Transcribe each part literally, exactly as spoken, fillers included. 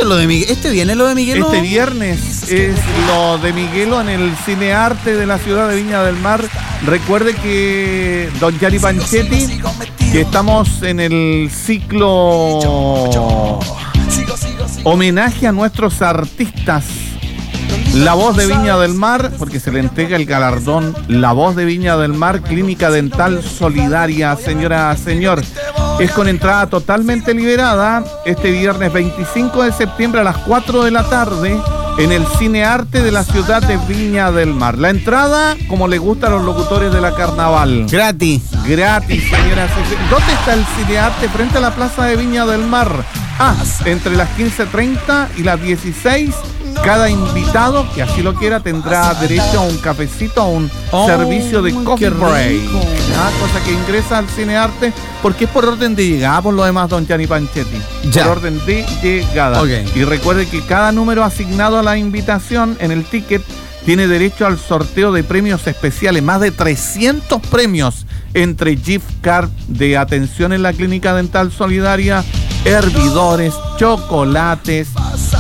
es lo de Miguel? ¿Este viene lo de Miguelo? Este viernes es lo de Miguelo en el Cinearte de la ciudad de Viña del Mar. Recuerde que don Gianni Panchetti, que estamos en el ciclo homenaje a nuestros artistas, La Voz de Viña del Mar, porque se le entrega el galardón La Voz de Viña del Mar, Clínica Dental Solidaria, señora, señor. Es con entrada totalmente liberada este viernes veinticinco de septiembre a las cuatro de la tarde en el Cinearte de la ciudad de Viña del Mar. La entrada, como le gusta a los locutores de la Carnaval. Gratis. Gratis, señoras y señores. ¿Dónde está el Cinearte? Frente a la plaza de Viña del Mar. Ah, entre las quince treinta y las dieciséis. Cada invitado que así lo quiera tendrá derecho a un cafecito, a un oh, servicio de coffee break. ¿Ah? Cosa que ingresa al Cinearte porque es por orden de llegada, por lo demás, don Gianni Panchetti. Ya. Por orden de llegada. Okay. Y recuerde que cada número asignado a la invitación en el ticket tiene derecho al sorteo de premios especiales, más de trescientos premios entre gift card de atención en la Clínica Dental Solidaria, hervidores, chocolates,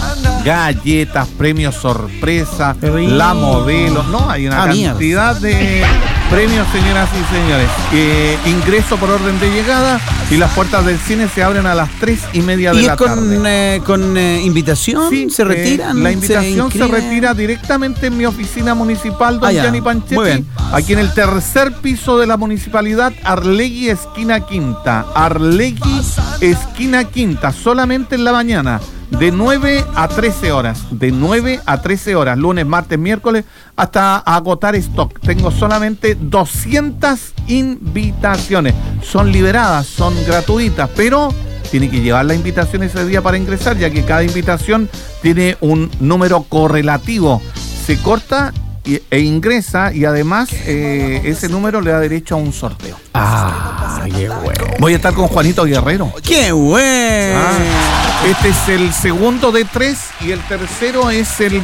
galletas, premios sorpresa, la modelo. No, hay una ah, cantidad mía. de premios, señoras y señores. Eh, ingreso por orden de llegada y las puertas del cine se abren a las tres y media de ¿Y la es con, tarde. Eh, ¿Con eh, invitación? Sí, ¿Se retiran? Eh, la invitación se, se retira directamente en mi oficina municipal, don ah, Gianni Panchetti, aquí en el tercer piso de la municipalidad, Arlegui, esquina Quinta. Arlegui, esquina Quinta, solamente en la mañana. De nueve a trece horas, de nueve a trece horas, lunes, martes, miércoles, hasta agotar stock. Tengo solamente doscientas invitaciones. Son liberadas, son gratuitas, pero tiene que llevar la invitación ese día para ingresar, ya que cada invitación tiene un número correlativo. Se corta y, e ingresa y además eh, ese número le da derecho a un sorteo. Ah, qué bueno. Voy a estar con Juanito Guerrero. ¡Qué bueno! Ah. Este es el segundo de tres y el tercero es el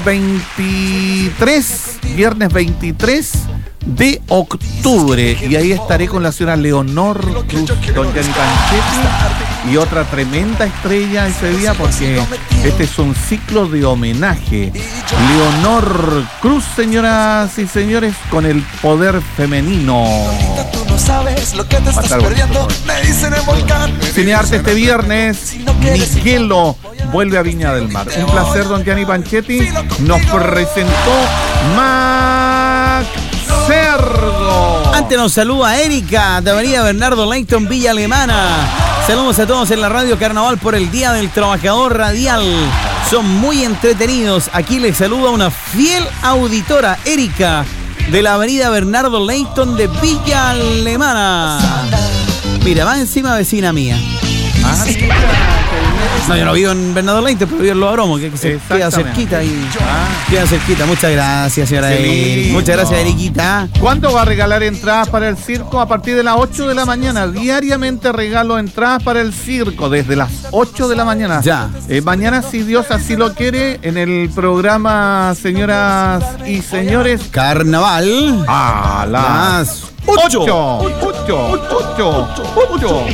veintitrés, viernes veintitrés de octubre. Y ahí estaré con la señora Leonor Cruz, don Gianni Panchetti y otra tremenda estrella ese día, porque este es un ciclo de homenaje. Leonor Cruz, señoras y señores, con el poder femenino. Sabes lo que te estás perdiendo, me dicen el volcán. Cinearte este viernes, Miguelo vuelve a Viña del Mar. Un placer, don Gianni Panchetti. Nos presentó Mac Cerdo. Antes nos saluda Erika de Avenida Bernardo Leighton, Villa Alemana. Saludos a todos en la Radio Carnaval por el Día del Trabajador Radial. Son muy entretenidos. Aquí les saluda una fiel auditora, Erika, de la Avenida Bernardo Leighton de Villa Alemana. Mira, va encima vecina mía. Ah, no, yo no vivo en Bernardo Leighton, pero vivo en Los Aromos, que se queda cerquita y ah. queda cerquita. Muchas gracias, señora Erika. Muchas gracias, Eriquita. ¿Cuándo va a regalar entradas para el circo? A partir de las ocho de la mañana. Diariamente regalo entradas para el circo desde las ocho de la mañana. Ya. Eh, mañana, si Dios así lo quiere, en el programa, señoras y señores, Carnaval a las ocho. Ocho. Ocho. Ocho. Ocho. Ocho.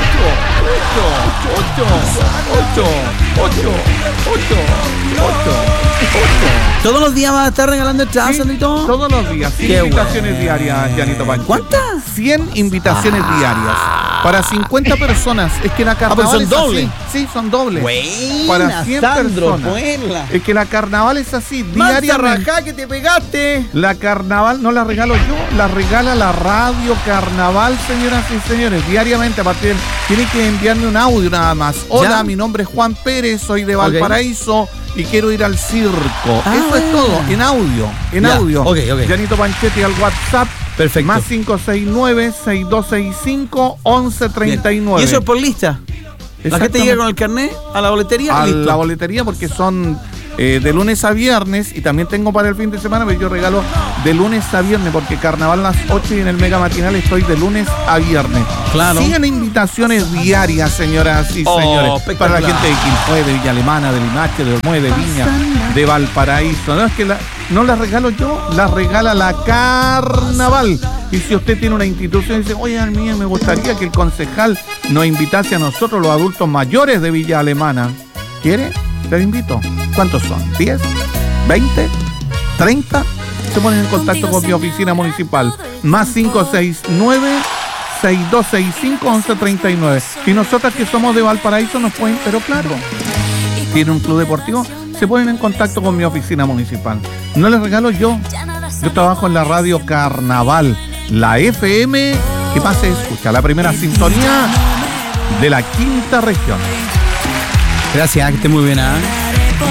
Ocho. Ocho. Ocho. ¿Todos los días vas a estar regalando entradas, sí, y todo? Todos los días. cien invitaciones bueno. diarias, Giannito Panchetti. ¿Cuántas? cien invitaciones ah. diarias. Para cincuenta personas. Es que la carnaval ah, pues son es dobles. así. Sí, son dobles. Buena, para cien Sandro, personas. Buena. Es que la carnaval es así. Mansa Diariamente. rajá que te pegaste. La carnaval no la regalo yo, la regala la Radio Carnaval, señoras y señores. Diariamente, a partir de... Tienen que enviarme un audio nada más. Hola, ¿ya? Mi nombre es Juan Pérez, soy de Valparaíso. Okay. Y quiero ir al circo. Ah, eso es todo, en audio, en ya, audio. Ok, ok. Giannito Panchetti al WhatsApp. Perfecto. Más cinco seis nueve, seis dos seis cinco, once treinta y nueve. ¿Y eso es por lista? La gente llega con el carnet a la boletería. A listo. la boletería, porque son eh, de lunes a viernes. Y también tengo para el fin de semana, pero yo regalo de lunes a viernes, porque carnaval a las ocho y en el mega matinal estoy de lunes a viernes. Claro. Siguen invitaciones diarias, señoras y oh, señores, para la gente de Quilpué, de Villa Alemana, de Limache, de Olmué, de Viña, de Valparaíso. No es que la, no las regalo yo, las regala la Carnaval. Y si usted tiene una institución y dice, oye, a mí me gustaría que el concejal nos invitase a nosotros, los adultos mayores de Villa Alemana, ¿quiere? Te invito. ¿Cuántos son? ¿diez? ¿veinte? ¿treinta? Se ponen en contacto con mi oficina municipal. Más cinco seis nueve, seis dos seis cinco, once treinta y nueve. Y nosotras que somos de Valparaíso nos pueden, pero claro, tiene un club deportivo, se ponen en contacto con mi oficina municipal. No les regalo yo. Yo trabajo en la radio Carnaval, la F M que más se escucha, la primera sintonía de la quinta región. Gracias, que esté muy bien, ¿eh?